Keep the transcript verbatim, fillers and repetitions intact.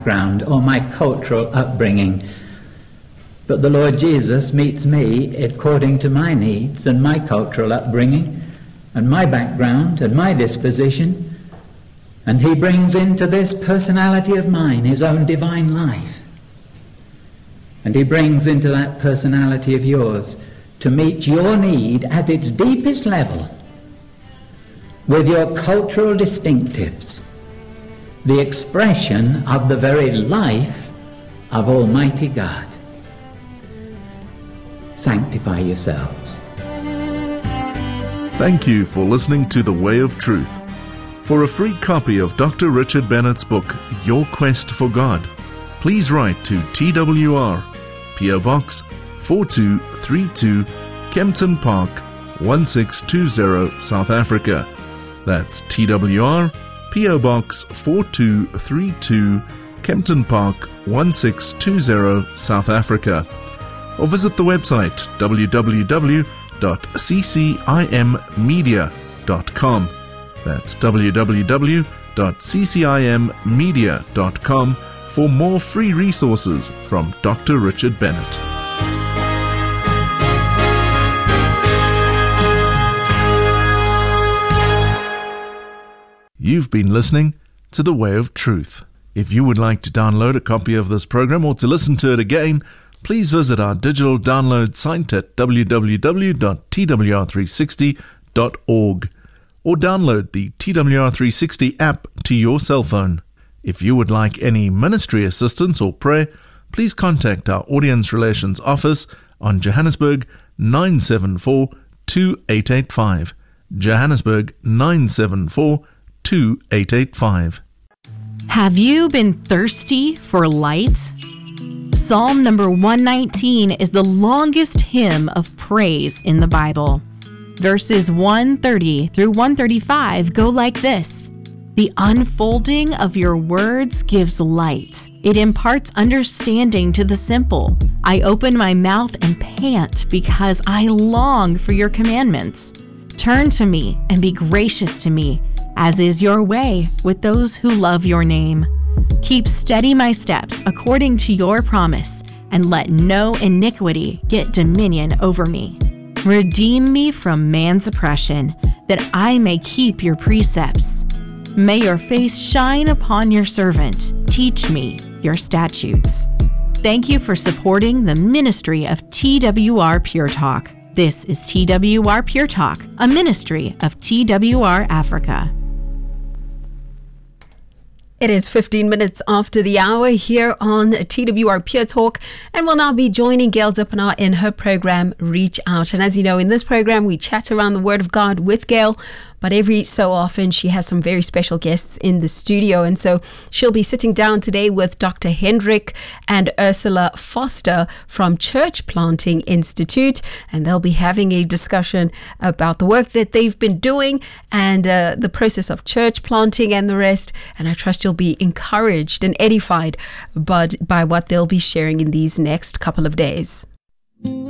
background or my cultural upbringing. But the Lord Jesus meets me according to my needs and my cultural upbringing and my background and my disposition, and he brings into this personality of mine his own divine life. And he brings into that personality of yours to meet your need at its deepest level with your cultural distinctives, the expression of the very life of Almighty God. Sanctify yourselves. Thank you for listening to The Way of Truth. For a free copy of Doctor Richard Bennett's book, Your Quest for God, please write to T W R, P O Box four two three two, Kempton Park, one six two zero, South Africa. That's T W R, P O Box four two three two, Kempton Park, one six two zero, South Africa. Or visit the website w w w dot c c i m media dot com. That's w w w dot c c i m media dot com for more free resources from Doctor Richard Bennett. You've been listening to The Way of Truth. If you would like to download a copy of this program or to listen to it again, please visit our digital download site at w w w dot t w r three sixty dot org or download the T W R three sixty app to your cell phone. If you would like any ministry assistance or prayer, please contact our Audience Relations Office on Johannesburg nine seven four, two eight eight five. Johannesburg nine seven four, two eight eight five. Have you been thirsty for light? Psalm number one nineteen is the longest hymn of praise in the Bible. Verses one thirty through one thirty-five go like this. The unfolding of your words gives light. It imparts understanding to the simple. I open my mouth and pant because I long for your commandments. Turn to me and be gracious to me, as is your way with those who love your name. Keep steady my steps according to your promise, and let no iniquity get dominion over me. Redeem me from man's oppression, that I may keep your precepts. May your face shine upon your servant. Teach me your statutes. Thank you for supporting the ministry of T W R Pure Talk. This is T W R Pure Talk, a ministry of T W R Africa. It is fifteen minutes after the hour here on T W R Pure Talk, and we'll now be joining Gail Dippenaar in her program, Reach Out. And as you know, in this program, we chat around the Word of God with Gail, but every so often she has some very special guests in the studio. And so she'll be sitting down today with Doctor Hendrik and Ursula Foster from Church Planting Institute, and they'll be having a discussion about the work that they've been doing and uh, the process of church planting and the rest. And I trust you'll be encouraged and edified by, by what they'll be sharing in these next couple of days.